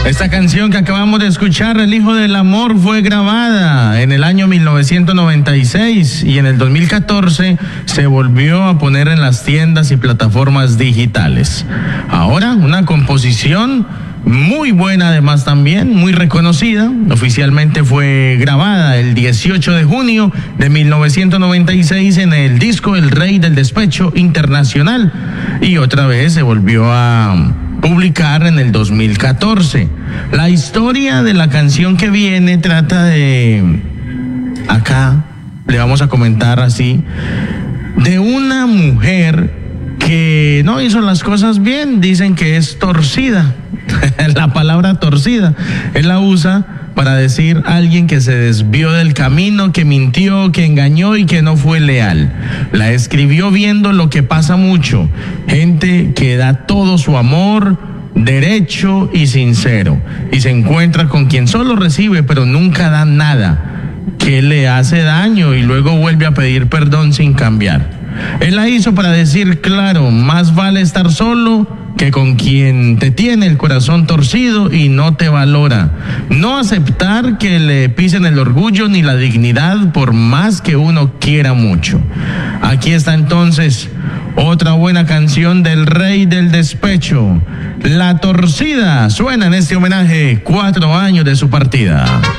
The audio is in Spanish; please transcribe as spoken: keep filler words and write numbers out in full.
Esta canción que acabamos de escuchar, El Hijo del Amor, fue grabada en el año mil novecientos noventa y seis y en el dos mil catorce se volvió a poner en las tiendas y plataformas digitales. Ahora, una composición muy buena, además también muy reconocida. Oficialmente fue grabada el dieciocho de junio de mil novecientos noventa y seis en el disco El Rey del Despecho Internacional y otra vez se volvió a publicar en el dos mil catorce. La historia de la canción que viene trata de, acá le vamos a comentar así, de una mujer que no hizo las cosas bien. Dicen que es torcida. La palabra torcida, él la usa para decir alguien que se desvió del camino, que mintió, que engañó y que no fue leal. La escribió viendo lo que pasa mucho, gente que da todo su amor derecho y sincero y se encuentra con quien solo recibe pero nunca da nada, que le hace daño y luego vuelve a pedir perdón sin cambiar. Él la hizo para decir, claro, más vale estar solo que con quien te tiene el corazón torcido y no te valora. No aceptar que le pisen el orgullo ni la dignidad por más que uno quiera mucho. Aquí está entonces otra buena canción del Rey del Despecho, La Torcida. Suena en este homenaje, cuatro años de su partida.